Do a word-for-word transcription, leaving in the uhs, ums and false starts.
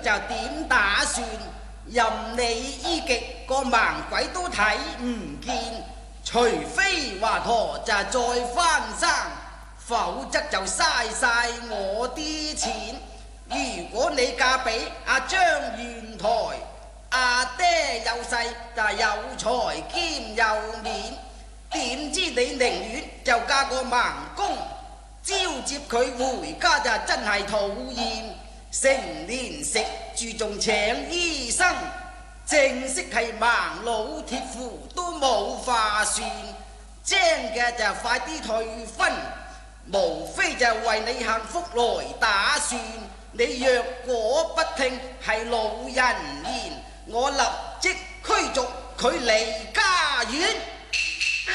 點打算？任你醫極個盲鬼都睇唔見，除非華佗就再翻生，否則就嘥晒我啲錢。如果你嫁俾阿張元台，阿爹有勢就有財兼有面，點知你寧願就嫁個盲公，招接佢回家就真係討厭。成年食住仲請醫生，正式係盲佬鐵符都冇話算。精嘅就快啲退婚，無非就為你幸福來打算。你若果不聽係老人言，我立即驅逐佢離家園。